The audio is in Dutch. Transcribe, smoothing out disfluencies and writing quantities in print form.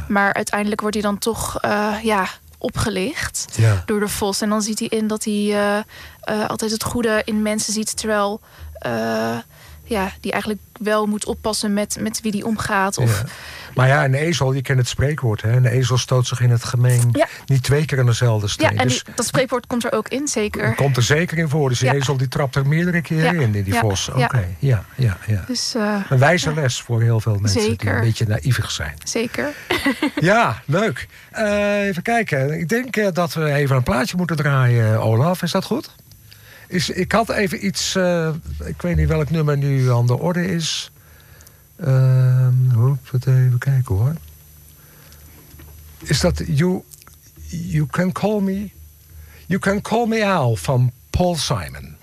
Maar uiteindelijk wordt hij dan toch opgelicht door de vos. En dan ziet hij in dat hij altijd het goede in mensen ziet, terwijl die eigenlijk wel moet oppassen met wie die omgaat. Of... Maar een ezel, je kent het spreekwoord, hè? Een ezel stoot zich in het gemeen niet 2 keer aan dezelfde steen. Ja, en dat spreekwoord komt er ook in, zeker. Komt er zeker in voor. Dus die ezel die trapt er meerdere keren in die vos. Oké. Ja. Dus, een wijze les voor heel veel mensen zeker. die een beetje naïvig zijn. Zeker. Ja, leuk. Even kijken. Ik denk dat we even een plaatje moeten draaien, Olaf. Is dat goed? Ik had even iets... ik weet niet welk nummer nu aan de orde is. Even kijken hoor. Is dat You Can Call Me Al van Paul Simon.